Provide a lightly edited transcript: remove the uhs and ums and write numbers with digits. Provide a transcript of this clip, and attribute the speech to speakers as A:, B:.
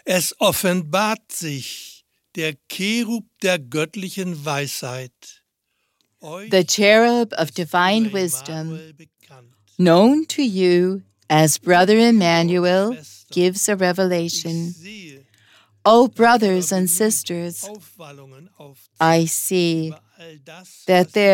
A: Es offenbart sich der Cherub der göttlichen Weisheit,
B: the cherub of divine wisdom, known to you as Brother Emmanuel, gives a revelation. O brothers and sisters, I see that there